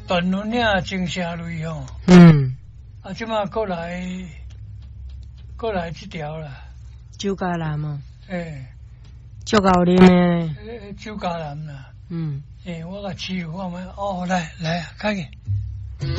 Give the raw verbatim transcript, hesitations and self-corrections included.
段轮呀，金虾类吼。 嗯。 啊，即马过来，过来这条啦。 酒家男嘛。 诶。 足够啉诶。 诶，酒家男啦。 嗯。 诶，我甲试我问哦，来来啊，看见。